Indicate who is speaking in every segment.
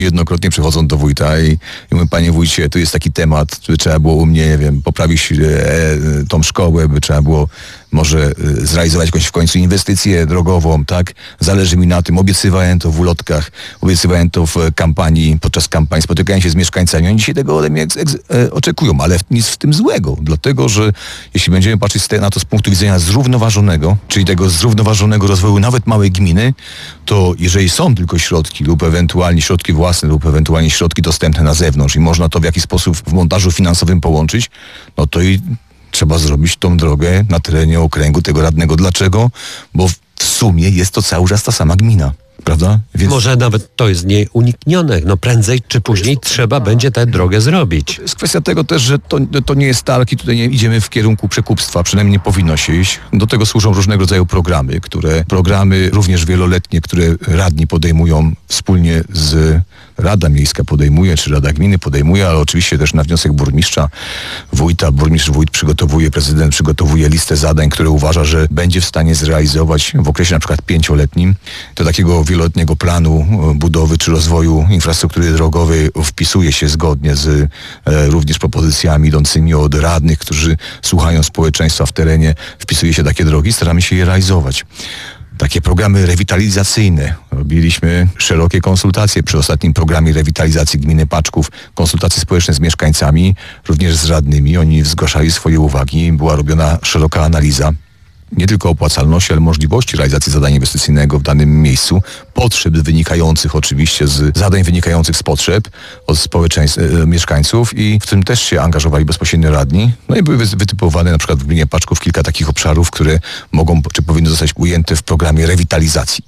Speaker 1: jednokrotnie przychodzą do wójta i mówią, panie wójcie, tu jest taki temat, by trzeba było u mnie, nie wiem, poprawić tą szkołę, by trzeba było może zrealizować jakąś w końcu inwestycję drogową, tak? Zależy mi na tym. Obiecywałem to w ulotkach, obiecywałem to w kampanii, podczas kampanii, spotykałem się z mieszkańcami. Oni dzisiaj tego ode mnie oczekują, ale nic w tym złego, dlatego, że jeśli będziemy patrzeć na to z punktu widzenia zrównoważonego, czyli tego zrównoważonego rozwoju nawet małej gminy, to jeżeli są tylko środki lub ewentualnie środki własne lub ewentualnie środki dostępne na zewnątrz i można to w jakiś sposób w montażu finansowym połączyć, no to i trzeba zrobić tą drogę na terenie okręgu tego radnego. Dlaczego? Bo w sumie jest to cały czas ta sama gmina. Prawda? Więc
Speaker 2: może nawet to jest nieuniknione. No prędzej czy później trzeba będzie tę drogę zrobić.
Speaker 1: To jest kwestia tego też, że to nie jest targ i tutaj nie idziemy w kierunku przekupstwa. Przynajmniej nie powinno się iść. Do tego służą różnego rodzaju programy również wieloletnie, które radni podejmują wspólnie z Rada Miejska podejmuje, czy Rada Gminy podejmuje, ale oczywiście też na wniosek burmistrza, wójta, wójt przygotowuje, prezydent przygotowuje listę zadań, które uważa, że będzie w stanie zrealizować w okresie na przykład 5-letnim. Do takiego wieloletniego planu budowy czy rozwoju infrastruktury drogowej wpisuje się zgodnie z również propozycjami idącymi od radnych, którzy słuchają społeczeństwa w terenie, wpisuje się takie drogi, staramy się je realizować. Takie programy rewitalizacyjne. Robiliśmy szerokie konsultacje przy ostatnim programie rewitalizacji gminy Paczków, konsultacje społeczne z mieszkańcami, również z radnymi. Oni zgłaszali swoje uwagi. Była robiona szeroka analiza nie tylko opłacalności, ale możliwości realizacji zadania inwestycyjnego w danym miejscu, potrzeb wynikających oczywiście z zadań wynikających z potrzeb od mieszkańców i w tym też się angażowali bezpośrednio radni. No i były wytypowane na przykład w gminie Paczków kilka takich obszarów, które mogą czy powinny zostać ujęte w programie rewitalizacji.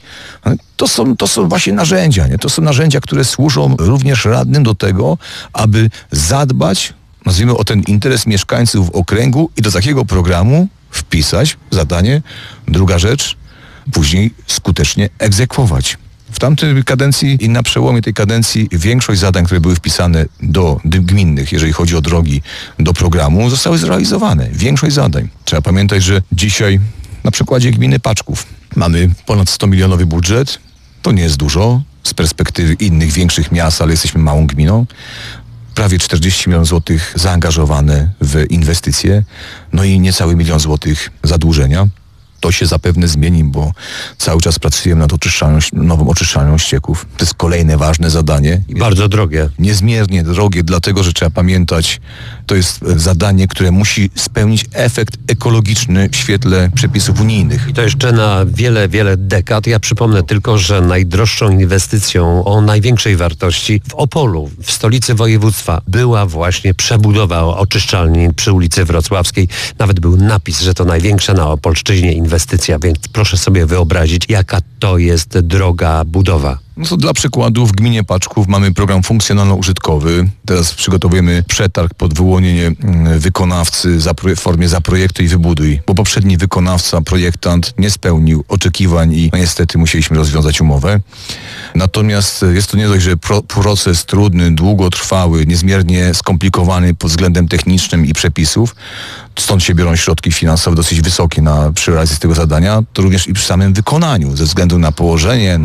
Speaker 1: To są właśnie narzędzia, nie? To są narzędzia, które służą również radnym do tego, aby zadbać, nazwijmy, o ten interes mieszkańców okręgu i do takiego programu wpisać zadanie. Druga rzecz, później skutecznie egzekwować. W tamtej kadencji i na przełomie tej kadencji większość zadań, które były wpisane do gminnych, jeżeli chodzi o drogi, do programu, zostały zrealizowane. Większość zadań. Trzeba pamiętać, że dzisiaj na przykładzie gminy Paczków mamy ponad 100-milionowy budżet. To nie jest dużo z perspektywy innych większych miast, ale jesteśmy małą gminą. Prawie 40 milionów złotych zaangażowane w inwestycje, no i niecały 1 000 000 złotych zadłużenia. To się zapewne zmieni, bo cały czas pracujemy nad nową oczyszczalnią ścieków. To jest kolejne ważne zadanie.
Speaker 2: I bardzo drogie.
Speaker 1: Niezmiernie drogie, dlatego że trzeba pamiętać, to jest zadanie, które musi spełnić efekt ekologiczny w świetle przepisów unijnych.
Speaker 2: I to jeszcze na wiele, wiele dekad. Ja przypomnę tylko, że najdroższą inwestycją o największej wartości w Opolu, w stolicy województwa, była właśnie przebudowa oczyszczalni przy ulicy Wrocławskiej. Nawet był napis, że to największa na Opolszczyźnie inwestycja, więc proszę sobie wyobrazić, jaka to jest droga budowa.
Speaker 1: No to dla przykładu w gminie Paczków mamy program funkcjonalno-użytkowy. Teraz przygotowujemy przetarg pod wyłonienie wykonawcy w formie zaprojektuj i wybuduj, bo poprzedni wykonawca, projektant nie spełnił oczekiwań i niestety musieliśmy rozwiązać umowę. Natomiast jest to nie dość, że proces trudny, długotrwały, niezmiernie skomplikowany pod względem technicznym i przepisów. Stąd się biorą środki finansowe dosyć wysokie przy realizacji tego zadania, to również i przy samym wykonaniu, ze względu na położenie,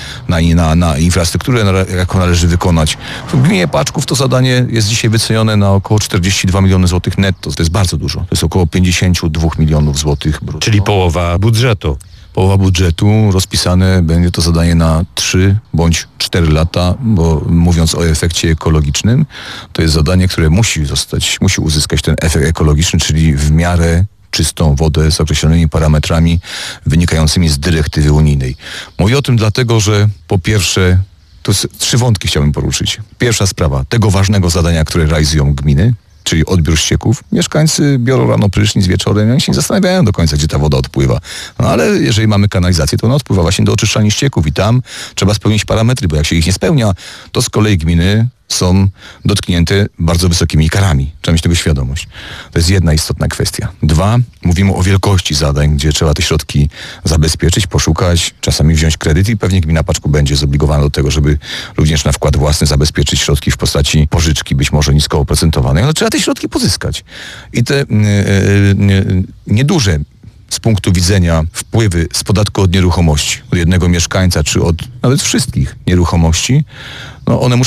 Speaker 1: na infrastrukturę, jaką należy wykonać. W gminie Paczków to zadanie jest dzisiaj wycenione na około 42 miliony złotych netto. To jest bardzo dużo. To jest około 52 milionów złotych brutto.
Speaker 2: Czyli połowa budżetu.
Speaker 1: Połowa budżetu, rozpisane będzie to zadanie na 3 bądź 4 lata, bo mówiąc o efekcie ekologicznym, to jest zadanie, które musi uzyskać ten efekt ekologiczny, czyli w miarę czystą wodę z określonymi parametrami wynikającymi z dyrektywy unijnej. Mówię o tym dlatego, że po pierwsze, to 3 wątki chciałbym poruszyć. Pierwsza sprawa, tego ważnego zadania, które realizują gminy, czyli odbiór ścieków. Mieszkańcy biorą rano prysznic, wieczorem, oni się nie zastanawiają do końca, gdzie ta woda odpływa. No ale jeżeli mamy kanalizację, to ona odpływa właśnie do oczyszczalni ścieków i tam trzeba spełnić parametry, bo jak się ich nie spełnia, to z kolei gminy są dotknięte bardzo wysokimi karami. Trzeba mieć tego świadomość. To jest jedna istotna kwestia. 2, mówimy o wielkości zadań, gdzie trzeba te środki zabezpieczyć, poszukać, czasami wziąć kredyt i pewnie gmina Paczków będzie zobligowana do tego, żeby również na wkład własny zabezpieczyć środki w postaci pożyczki, być może nisko oprocentowanej, ale trzeba te środki pozyskać. I te nieduże z punktu widzenia wpływy z podatku od nieruchomości, od jednego mieszkańca, czy od nawet wszystkich nieruchomości, no one muszą